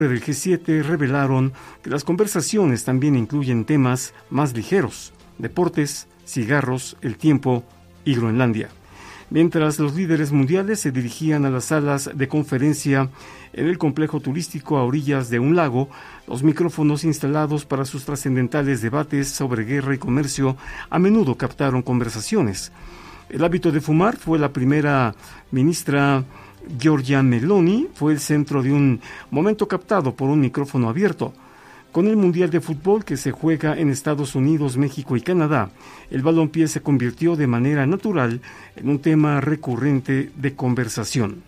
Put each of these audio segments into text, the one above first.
del G7 revelaron que las conversaciones también incluyen temas más ligeros: deportes, cigarros, el tiempo y Groenlandia. Mientras los líderes mundiales se dirigían a las salas de conferencia en el complejo turístico a orillas de un lago, los micrófonos instalados para sus trascendentales debates sobre guerra y comercio a menudo captaron conversaciones. El hábito de fumar fue la primera ministra Giorgia Meloni, fue el centro de un momento captado por un micrófono abierto. Con el Mundial de Fútbol que se juega en Estados Unidos, México y Canadá, el balompié se convirtió de manera natural en un tema recurrente de conversación.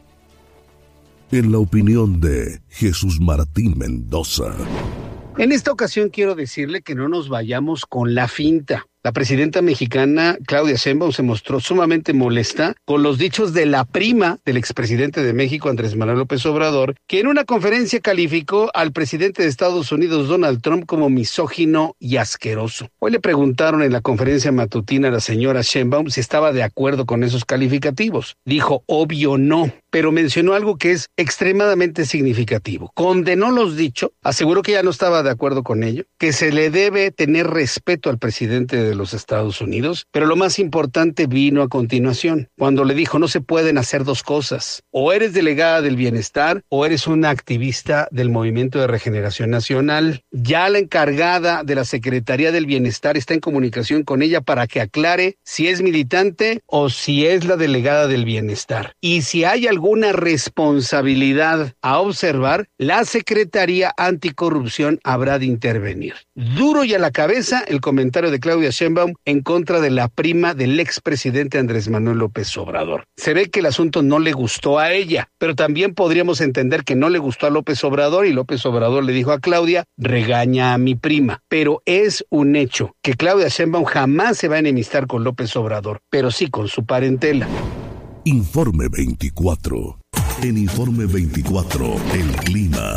En la opinión de Jesús Martín Mendoza. En esta ocasión quiero decirle que no nos vayamos con la finta. La presidenta mexicana, Claudia Sheinbaum, se mostró sumamente molesta con los dichos de la prima del expresidente de México, Andrés Manuel López Obrador, que en una conferencia calificó al presidente de Estados Unidos, Donald Trump, como misógino y asqueroso. Hoy le preguntaron en la conferencia matutina a la señora Sheinbaum si estaba de acuerdo con esos calificativos. Dijo, obvio no, pero mencionó algo que es extremadamente significativo. Condenó los dichos, aseguró que ya no estaba de acuerdo con ello, que se le debe tener respeto al presidente de los Estados Unidos, pero lo más importante vino a continuación, cuando le dijo, no se pueden hacer dos cosas: o eres delegada del bienestar o eres una activista del Movimiento de Regeneración Nacional. Ya la encargada de la Secretaría del Bienestar está en comunicación con ella para que aclare si es militante o si es la delegada del bienestar. Y si hay alguna responsabilidad a observar, la Secretaría Anticorrupción habrá de intervenir. Duro y a la cabeza el comentario de Claudia Sheinbaum en contra de la prima del expresidente Andrés Manuel López Obrador. Se ve que el asunto no le gustó a ella, pero también podríamos entender que no le gustó a López Obrador y López Obrador le dijo a Claudia, regaña a mi prima. Pero es un hecho que Claudia Sheinbaum jamás se va a enemistar con López Obrador, pero sí con su parentela. Informe 24. En Informe 24, el clima.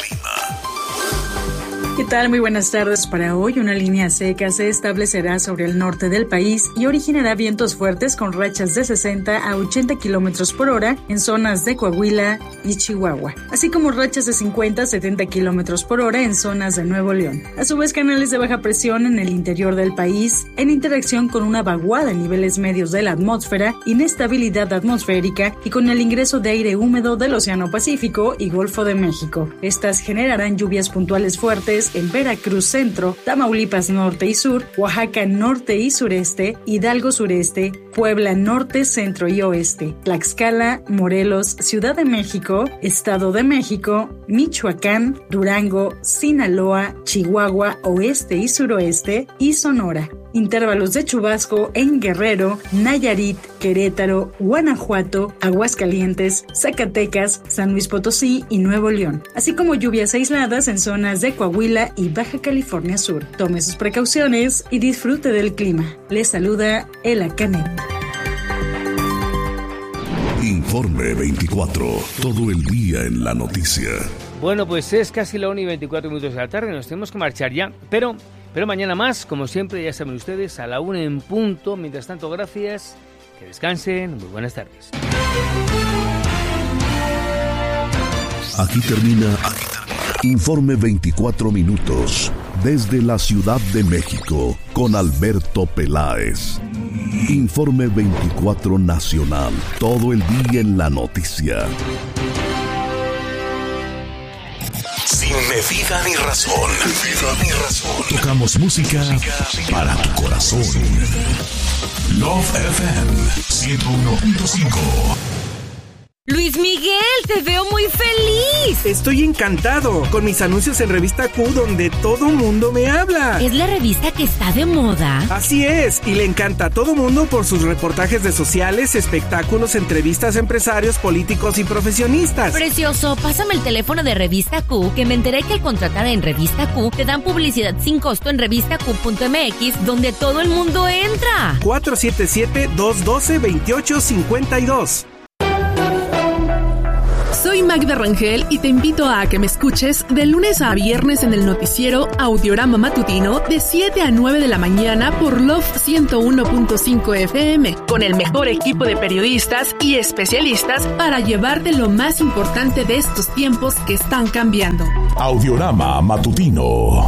¿Qué tal? Muy buenas tardes. Para hoy, una línea seca se establecerá sobre el norte del país y originará vientos fuertes con rachas de 60 a 80 kilómetros por hora en zonas de Coahuila y Chihuahua, así como rachas de 50 a 70 kilómetros por hora en zonas de Nuevo León. A su vez, canales de baja presión en el interior del país, en interacción con una vaguada en niveles medios de la atmósfera, inestabilidad atmosférica y con el ingreso de aire húmedo del Océano Pacífico y Golfo de México. Estas generarán lluvias puntuales fuertes en Veracruz Centro, Tamaulipas Norte y Sur, Oaxaca Norte y Sureste, Hidalgo Sureste, Puebla Norte, Centro y Oeste, Tlaxcala, Morelos, Ciudad de México, Estado de México, Michoacán, Durango, Sinaloa, Chihuahua, Oeste y Suroeste y Sonora. Intervalos de chubasco en Guerrero, Nayarit, Querétaro, Guanajuato, Aguascalientes, Zacatecas, San Luis Potosí y Nuevo León, así como lluvias aisladas en zonas de Coahuila y Baja California Sur. Tome sus precauciones y disfrute del clima. Les saluda Ela Canet. Informe 24. Todo el día en la noticia. Bueno, pues es casi la 1:24 de la tarde. Nos tenemos que marchar ya, pero mañana más, como siempre, ya saben ustedes, a la 1 en punto. Mientras tanto, gracias, que descansen, muy buenas tardes. Aquí termina Informe 24 minutos, desde la Ciudad de México, con Alberto Peláez. Informe 24 Nacional, todo el día en la noticia. Sin medida ni razón. Tocamos música para tu corazón. Love FM 101.5. Luis Miguel, te veo muy feliz. Estoy encantado con mis anuncios en Revista Q, donde todo mundo me habla. ¿Es la revista que está de moda? Así es, y le encanta a todo mundo por sus reportajes de sociales, espectáculos, entrevistas a empresarios, políticos y profesionistas. Precioso, pásame el teléfono de Revista Q, que me enteré que al contratar en Revista Q te dan publicidad sin costo en revistaq.mx, donde todo el mundo entra. 477-212-2852. Soy Soy Magda Rangel y te invito a que me escuches de lunes a viernes en el noticiero Audiorama Matutino de 7 a 9 de la mañana por Love 101.5 FM, con el mejor equipo de periodistas y especialistas para llevarte lo más importante de estos tiempos que están cambiando. Audiorama Matutino.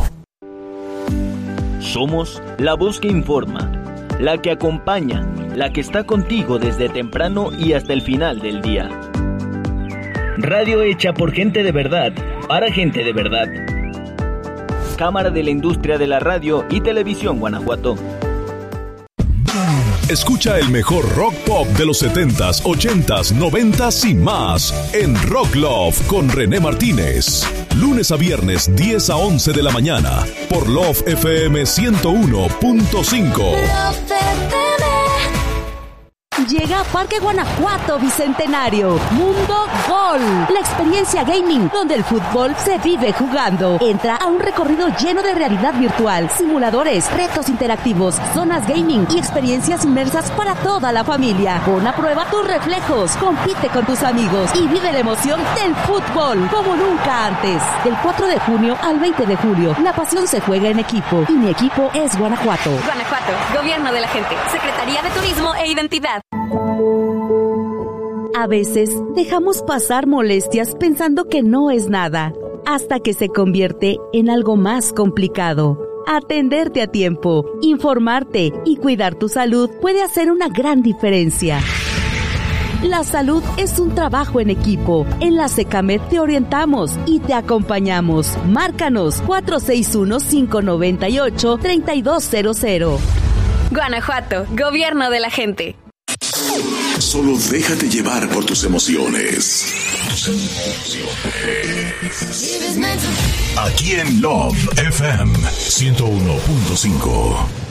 Somos la voz que informa, la que acompaña, la que está contigo desde temprano y hasta el final del día. Radio hecha por gente de verdad, para gente de verdad. Cámara de la Industria de la Radio y Televisión Guanajuato. Escucha el mejor rock pop de los 70s, 80s, 90s y más en Rock Love con René Martínez. Lunes a viernes 10 a 11 de la mañana por Love FM 101.5. Llega a Parque Guanajuato Bicentenario, Mundo Gol, la experiencia gaming donde el fútbol se vive jugando. Entra a un recorrido lleno de realidad virtual, simuladores, retos interactivos, zonas gaming y experiencias inmersas para toda la familia. Pon a prueba tus reflejos, compite con tus amigos y vive la emoción del fútbol como nunca antes. Del 4 de junio al 20 de julio, la pasión se juega en equipo y mi equipo es Guanajuato. Guanajuato, Gobierno de la Gente, Secretaría de Turismo e Identidad. A veces dejamos pasar molestias pensando que no es nada, hasta que se convierte en algo más complicado. Atenderte a tiempo, informarte y cuidar tu salud puede hacer una gran diferencia. La salud es un trabajo en equipo. En la Secamed te orientamos y te acompañamos. Márcanos 461-598-3200. Guanajuato, Gobierno de la Gente. Solo déjate llevar por tus emociones. Aquí en Love FM 101.5.